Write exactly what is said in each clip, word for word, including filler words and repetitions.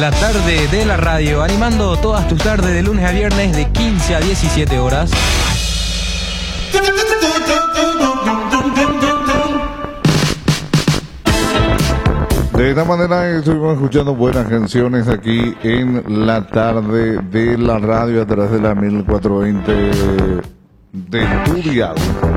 la tarde de la radio, animando todas tus tardes de lunes a viernes de quince a diecisiete horas. De esta manera estuvimos escuchando buenas canciones aquí en la tarde de la radio a través de la mil cuatrocientos veinte de tu dial.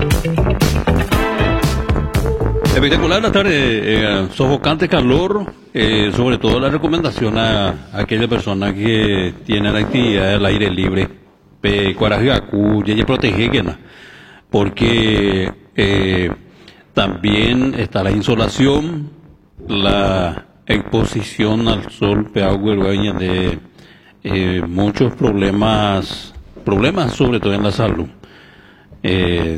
Espectacular la tarde, eh, sofocante calor, eh, sobre todo la recomendación a, a aquella persona que tiene la actividad al aire libre, pe cuarajiacu, y protege que na, porque eh, también está la insolación, la exposición al sol, de eh, muchos problemas, problemas sobre todo en la salud. Eh,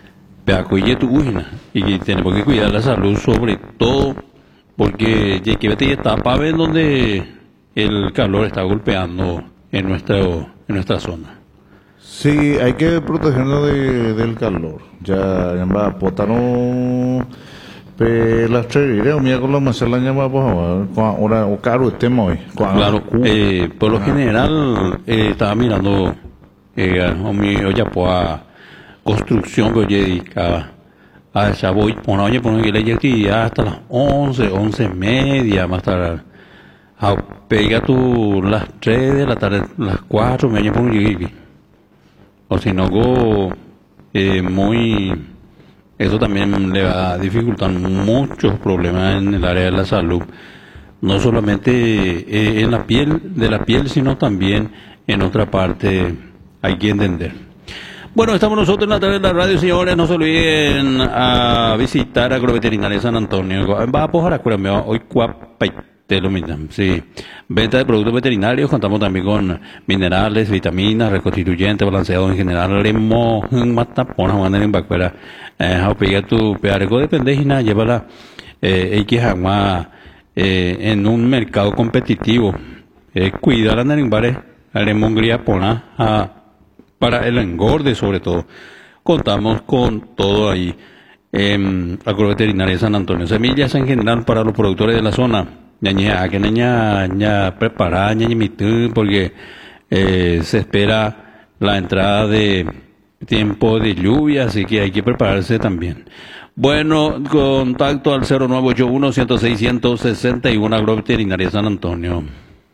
y tenemos que cuidar la salud sobre todo porque ya que vete etapa en donde el calor está golpeando en nuestro en nuestra zona. Sí, hay que protegernos de, del calor. Ya llama potano pe las tres o miércoles más la llama pues ahora o caro estemos hoy. Claro, eh, por lo general eh, estaba mirando eh, a mi olla pues construcción que yo dedicaba a esa voy por una por una actividad hasta las once, once y media más tarde a pega tú las tres de la tarde, las cuatro me por un o si no go eh, muy eso también le va a dificultar muchos problemas en el área de la salud, no solamente eh, en la piel de la piel sino también en otra parte. Hay que entender. Bueno, estamos nosotros en la tarde de la radio, señores. No se olviden a visitar Agroveterinaria San Antonio. Va a pojar a curarme hoy te lo mismo. Sí. Venta de productos veterinarios. Contamos también con minerales, vitaminas, reconstituyentes, balanceados en general. Lemo, matapona, manera en vacuera. Eh, pega tu pearego de pendejina, llévala, eh, eh, en un mercado competitivo. Eh, cuida la narimbare, alemongría pona, a para el engorde sobre todo. Contamos con todo ahí. Eh, Agroveterinaria San Antonio. Semillas en general para los productores de la zona. Ñaña, que ña, ña preparada, ña porque eh, se espera la entrada de tiempo de lluvia, así que hay que prepararse también. Bueno, contacto al cero nueve ocho uno, uno cero seis, uno seis uno Agroveterinaria San Antonio.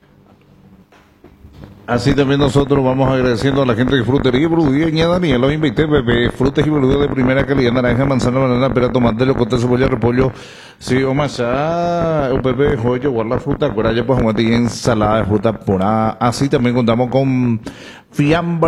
Así también nosotros vamos agradeciendo a la gente de Frutería y Verduría y a Daniel, los invité, bebé, frutas y verduras de primera calidad, naranja, manzana, banana, pera, tomate, locote, cebolla, repollo, sí, o más, un bebé, joyo, guarda fruta, cueraya, pues, y ensalada de fruta pura. Así también contamos con fiambre